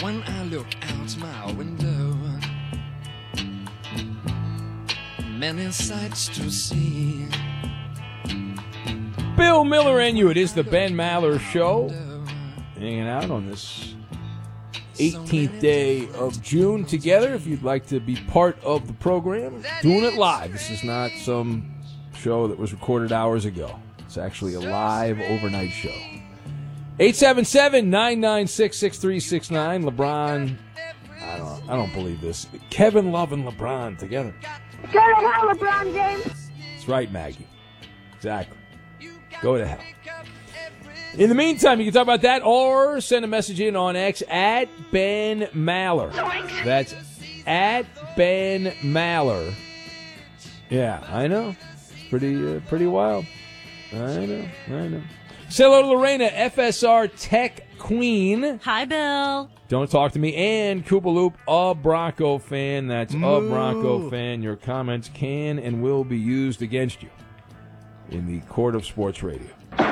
when I look out my window. Many sights to see. Bill Miller and you. It is the Ben Maller Show. Hanging out on this 18th day of June together. If you'd like to be part of the program, doing it live. This is not some show that was recorded hours ago. It's actually a live overnight show. 877-996-6369. LeBron, I don't believe this. Kevin Love and LeBron together. Go to hell, LeBron James. That's right, Maggie. Exactly. Go to hell. In the meantime, you can talk about that or send a message in on X at Ben Maller. That's at Ben Maller. Yeah, I know. Pretty wild. I know. Say hello to Lorena, FSR Tech Queen. Hi, Bill. Don't talk to me. And Koopa Loop, a Bronco fan. That's a Bronco fan. Your comments can and will be used against you in the court of sports radio.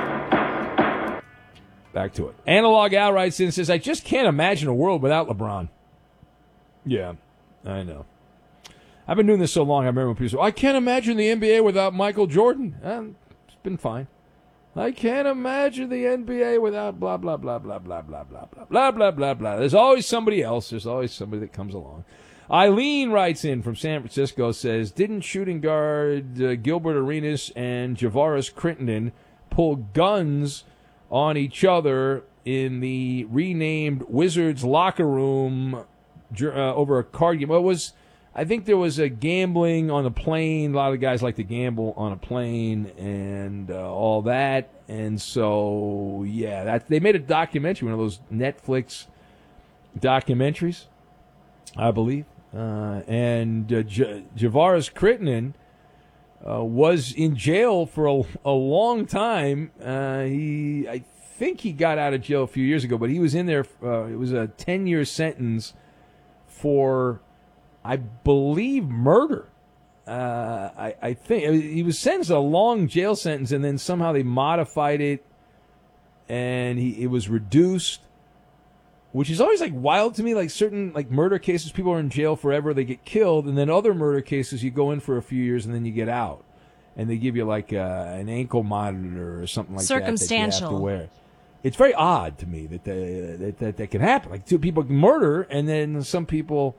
Back to it. Analog Al writes in and says, I just can't imagine a world without LeBron. Yeah, I know. I've been doing this so long, I remember when people say, I can't imagine the NBA without Michael Jordan. It's been fine. I can't imagine the NBA without blah, blah, blah, blah, blah, blah, blah, blah, blah, blah, blah, blah. There's always somebody else. There's always somebody that comes along. Eileen writes in from San Francisco, says, didn't shooting guard Gilbert Arenas and Javaris Crittenden pull guns on each other in the renamed Wizards locker room over a card game? I think there was a gambling on a plane. A lot of guys like to gamble on a plane and all that. And so, yeah, they made a documentary, one of those Netflix documentaries, I believe. And Javaris Crittenden was in jail for a long time. I think he got out of jail a few years ago, but he was in there. It was a 10-year sentence for, I believe, murder. I think he was sentenced to a long jail sentence, and then somehow they modified it, and it was reduced, which is always like wild to me. Like certain like murder cases, people are in jail forever, they get killed, and then other murder cases, you go in for a few years and then you get out, and they give you like an ankle monitor or something like that you have to wear. It's very odd to me that can happen. Like two people can murder, and then some people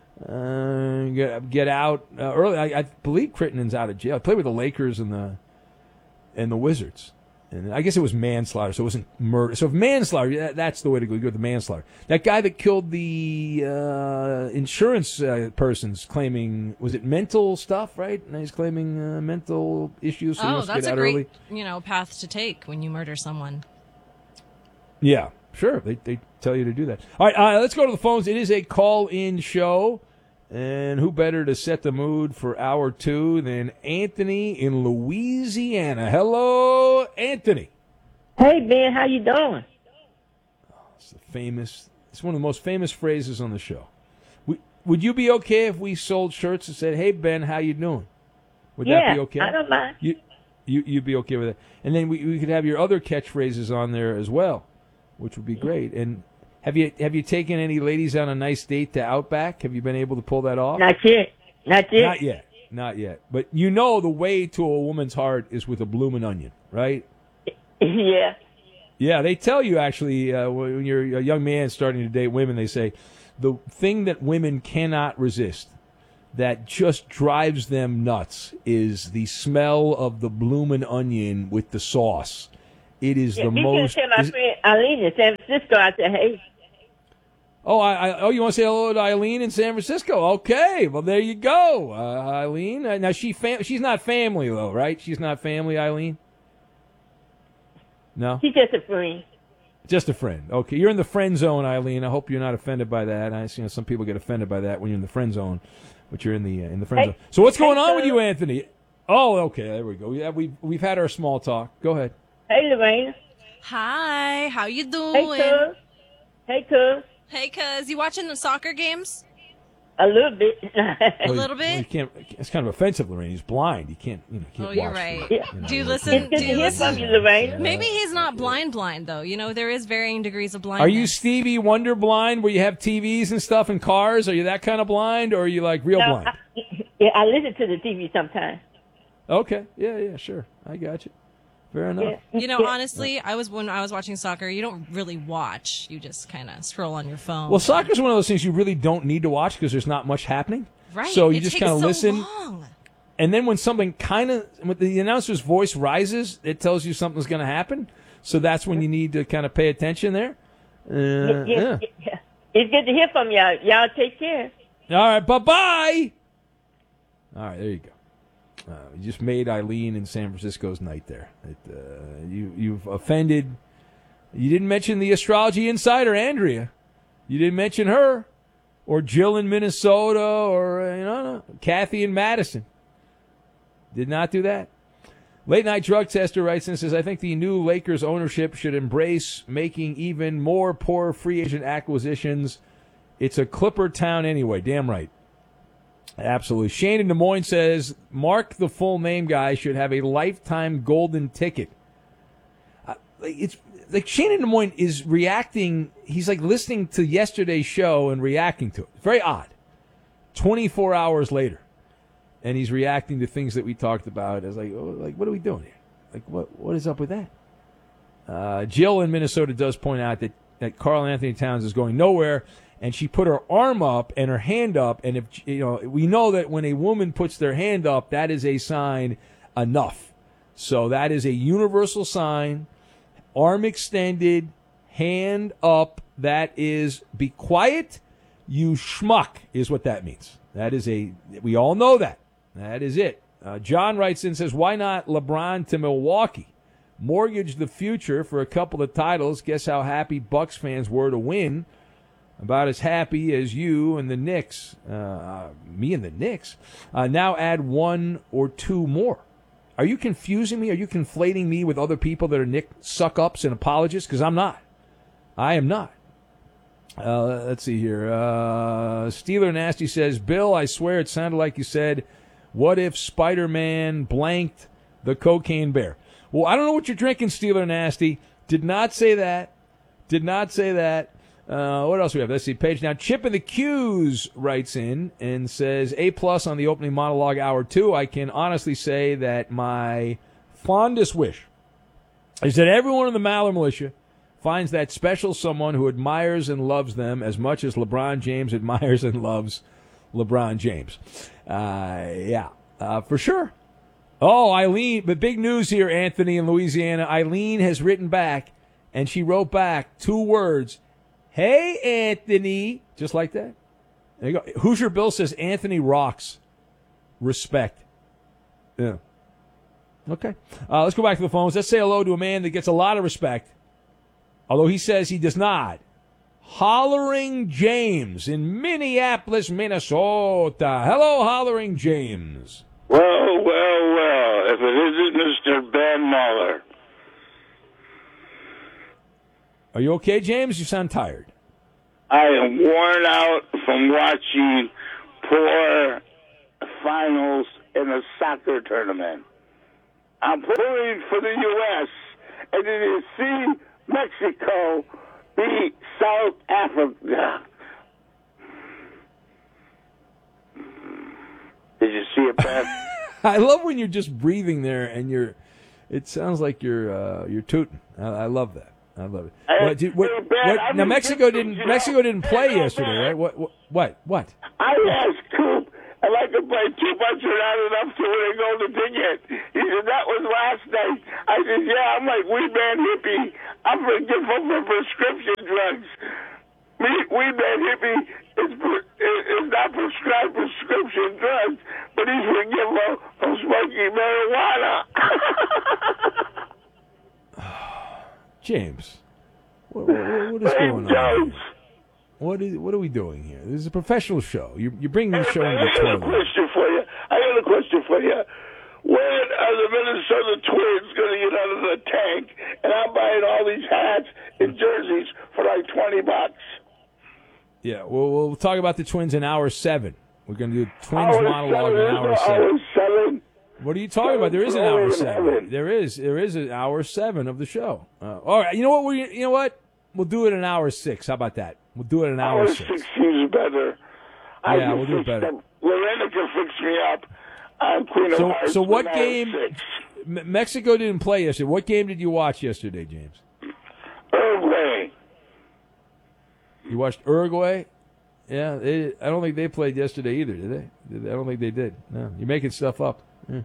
get out early. I believe Crittenden's out of jail. I played with the Lakers and the Wizards, and I guess it was manslaughter, so it wasn't murder. So if manslaughter, that's the way to go. You go with the manslaughter. That guy that killed the insurance person's claiming, was it mental stuff, right? And he's claiming mental issues. So he wants to that's get a out great early. Path to take when you murder someone. Yeah, sure. They tell you to do that. All right, let's go to the phones. It is a call-in show. And who better to set the mood for hour two than Anthony in Louisiana? Hello, Anthony. Hey, Ben, how you doing? It's one of the most famous phrases on the show. Would you be okay if we sold shirts that said, hey, Ben, how you doing? Would that be okay? I don't mind. You'd be okay with it. And then we could have your other catchphrases on there as well, which would be great. And have you taken any ladies on a nice date to Outback? Have you been able to pull that off? Not yet. Not yet. But you know the way to a woman's heart is with a bloomin' onion, right? Yeah. Yeah, they tell you actually when you're a young man starting to date women, they say the thing that women cannot resist, that just drives them nuts, is the smell of the bloomin' onion with the sauce. It is the most. You can tell my friend Eileen in San Francisco. I said, hey. Oh, you want to say hello to Eileen in San Francisco? Okay, well there you go, Eileen. Now she's not family though, right? She's not family, Eileen. No, she's just a friend. Just a friend. Okay, you're in the friend zone, Eileen. I hope you're not offended by that. Some people get offended by that when you're in the friend zone, but you're in the friend zone. So what's going on with you, Anthony? Oh, okay, there we go. Yeah, we've had our small talk. Go ahead. Hey, Lorraine. Hi, how you doing? Hey, cuz. Hey, cuz. You watching the soccer games? A little bit. A little Well, you bit? can't. It's kind of offensive, Lorraine. He's blind. He can't. Can't Oh, you're watch right. the- Yeah. Do you It's listen? good Do to you hear from listen? you, Lorraine. Maybe he's not blind. Though. There is varying degrees of blindness. Are you Stevie Wonder blind, where you have TVs and stuff in cars? Are you that kind of blind, or are you like real No, blind? I listen to the TV sometimes. Okay. Yeah. Sure. I got you. Fair enough. Yeah. Honestly, when I was watching soccer, you don't really watch. You just kind of scroll on your phone. Well, soccer's one of those things you really don't need to watch because there's not much happening. right? So you It just takes kind of so listen. long. And then when something when the announcer's voice rises, it tells you something's going to happen. So that's when you need to kind of pay attention there. Yeah. It's good to hear from y'all. Y'all take care. All right, bye-bye. All right, there you go. You just made Eileen in San Francisco's night there. You've offended. You didn't mention the astrology insider, Andrea. You didn't mention her. Or Jill in Minnesota, or Kathy in Madison. Did not do that. Late Night Drug Tester writes and says, I think the new Lakers ownership should embrace making even more poor free agent acquisitions. It's a Clipper town anyway. Damn right. Absolutely. Shane in Des Moines says, Mark, the full name guy, should have a lifetime golden ticket. It's like Shane in Des Moines is reacting. He's like listening to yesterday's show and reacting to it. Very odd. 24 hours later. And he's reacting to things that we talked about as what are we doing here? Like, what is up with that? Jill in Minnesota does point out that Karl Anthony Towns is going nowhere. And she put her arm up and her hand up, and if we know that when a woman puts their hand up, that is a sign enough. So that is a universal sign. Arm extended, hand up. That is be quiet, you schmuck, is what that means. That is we all know that. That is it. John writes in and says, why not LeBron to Milwaukee? Mortgage the future for a couple of titles. Guess how happy Bucks fans were to win. About as happy as you and the Knicks, me and the Knicks. Now add one or two more. Are you confusing me? Are you conflating me with other people that are Knick suck-ups and apologists? Because I'm not. I am not. Let's see here. Steeler Nasty says, Bill, I swear it sounded like you said, what if Spider-Man blanked the cocaine bear? Well, I don't know what you're drinking, Steeler Nasty. Did not say that. Did not say that. What else we have? Let's see. Page now. Chip in the Q's writes in and says, A+ on the opening monologue hour 2. I can honestly say that my fondest wish is that everyone in the Maller Militia finds that special someone who admires and loves them as much as LeBron James admires and loves LeBron James. For sure. Oh, Eileen, but big news here, Anthony in Louisiana. Eileen has written back, and she wrote back 2 words. Hey, Anthony. Just like that. There you go. Hoosier Bill says Anthony rocks. Respect. Yeah. Okay. Let's go back to the phones. Let's say hello to a man that gets a lot of respect, although he says he does not. Hollering James in Minneapolis, Minnesota. Hello, Hollering James. Well, if it isn't Mr. Ben Muller. Are you okay, James? You sound tired. I am worn out from watching poor finals in a soccer tournament. I'm pulling for the U.S., and did you see Mexico beat South Africa? Did you see it, Ben? I love when you're just breathing there and it sounds like you're tooting. I love that. I love it. Now Mexico didn't play yesterday, right? What? I asked Coop if I could play too much or not enough to win a golden ticket. He said that was last night. I said, yeah, I'm like Weed Man Hippie. I'm forgetful for prescription drugs. Weed Man Hippie is not prescribed prescription drugs, but he's forgetful from smoking marijuana. James, what is going on? What are we doing here? This is a professional show. You're bringing the show into the toilet. I got a question for you. When are the Minnesota Twins going to get out of the tank? And I'm buying all these hats and jerseys for like $20. Yeah, we'll talk about the Twins in hour 7. We're going to do Twins Hour monologue in hour 7. Hour 7. What are you talking about? There is an hour 7. Heaven. There is an hour 7 of the show. All right, you know what? We'll do it in hour 6. How about that? We'll do it in hour 6. 6 seems better. Yeah, we'll do it better. Lorena can fix me up on Queen of Hearts. So what in hour game? 6. Mexico didn't play yesterday. What game did you watch yesterday, James? Uruguay. You watched Uruguay? Yeah, I don't think they played yesterday either, did they? I don't think they did. No, you're making stuff up. Yeah.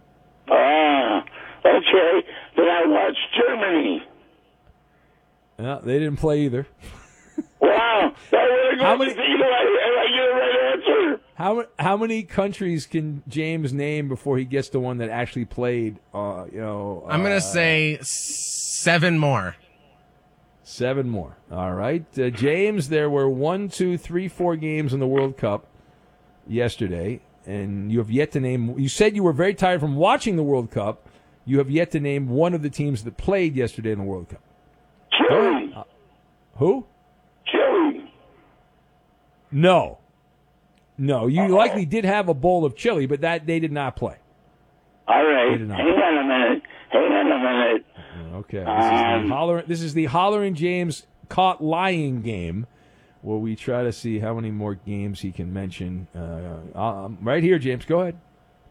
Okay. Then I watched Germany. No, they didn't play either. Wow. How many? I get a right answer? How many countries can James name before he gets to one that actually played? I'm gonna say 7 more. 7 more. All right, James. There were 1, 2, 3, 4 games in the World Cup yesterday, and you have yet to name. You said you were very tired from watching the World Cup. You have yet to name one of the teams that played yesterday in the World Cup. Chile. Who? Chile. No. You likely did have a bowl of chili, but that they did not play. All right. They did not. Hang on a minute. Okay. This is the Hollering James Caught Lying game, where we try to see how many more games he can mention. Right here, James. Go ahead.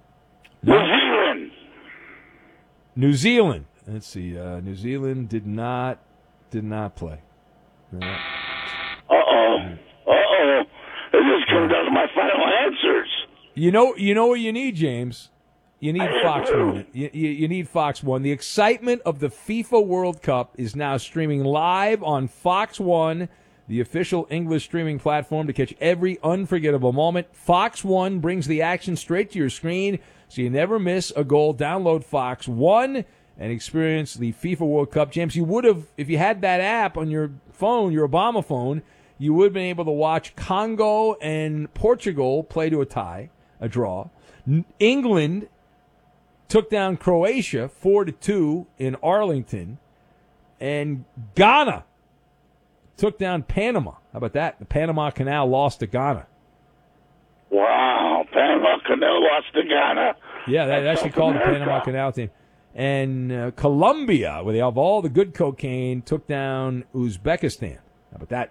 New Zealand. Let's see. New Zealand did not play. This is coming down to my final answers. You know what you need, James? You need Fox 1. You need Fox 1. The excitement of the FIFA World Cup is now streaming live on Fox 1, the official English streaming platform to catch every unforgettable moment. Fox 1 brings the action straight to your screen so you never miss a goal. Download Fox 1 and experience the FIFA World Cup. James, you would have, if you had that app on your phone, your Obama phone, you would have been able to watch Congo and Portugal play to a draw. England took down Croatia 4-2 in Arlington, and Ghana took down Panama. How about that? The Panama Canal lost to Ghana. Wow, Panama Canal lost to Ghana. Yeah, that's actually called the Panama Canal team. And Colombia, where they have all the good cocaine, took down Uzbekistan. How about that?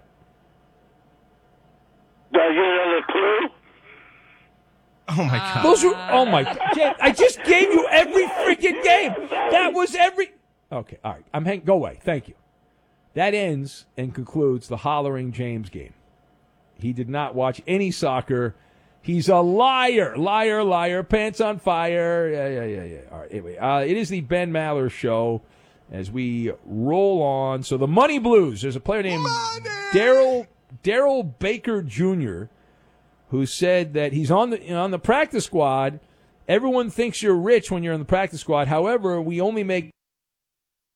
Did I get another clue? Oh my God! I just gave you every freaking game. That was every. Okay, all right. Go away. Thank you. That ends and concludes the Hollering James game. He did not watch any soccer. He's a liar, liar, pants on fire. Yeah. All right. Anyway, it is the Ben Maller Show as we roll on. So the Money Blues. There's a player named Daryl Baker Jr. who said that he's on the practice squad. Everyone thinks you're rich when you're in the practice squad. However, we only make